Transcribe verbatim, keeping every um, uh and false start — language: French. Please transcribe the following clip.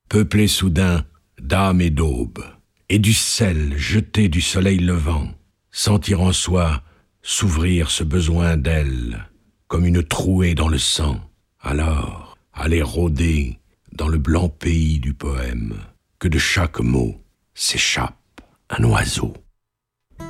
peuplée soudain d'âme et d'aube, et du sel jeté du soleil levant, sentir en soi s'ouvrir ce besoin d'elle, comme une trouée dans le sang, alors aller rôder dans le blanc pays du poème, que de chaque mot s'échappe un oiseau.